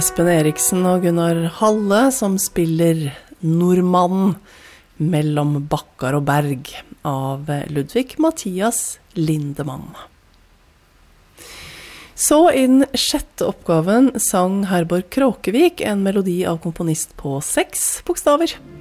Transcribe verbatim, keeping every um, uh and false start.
Espen Eriksen og Gunnar Halle som spiller Nordmannen mellom bakkar og berg av Ludvig Mathias Lindemann. Så i den sjette oppgaven sang Herborg Kråkevik en melodi av komponist på seks bokstaver.